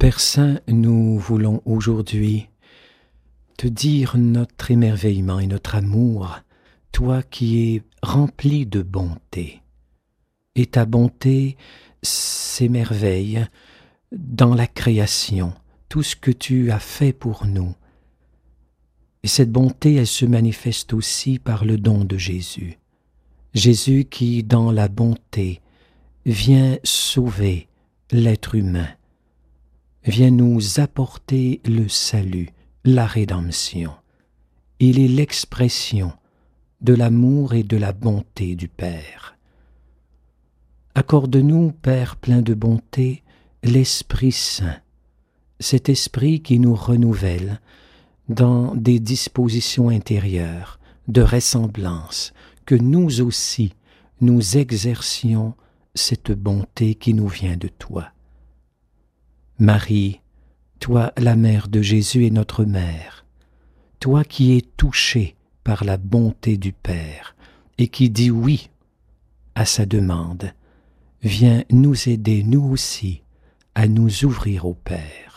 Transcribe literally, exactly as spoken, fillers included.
Père Saint, nous voulons aujourd'hui te dire notre émerveillement et notre amour, toi qui es rempli de bonté. Et ta bonté s'émerveille dans la création, tout ce que tu as fait pour nous. Et cette bonté, elle se manifeste aussi par le don de Jésus. Jésus qui, dans la bonté, vient sauver l'être humain, vient nous apporter le salut, la rédemption. Il est l'expression de l'amour et de la bonté du Père. Accorde-nous, Père plein de bonté, l'Esprit Saint, cet esprit qui nous renouvelle dans des dispositions intérieures de ressemblance, que nous aussi nous exercions cette bonté qui nous vient de toi. Marie, toi la mère de Jésus et notre mère, toi qui es touchée par la bonté du Père et qui dis oui à sa demande, viens nous aider, nous aussi, à nous ouvrir au Père.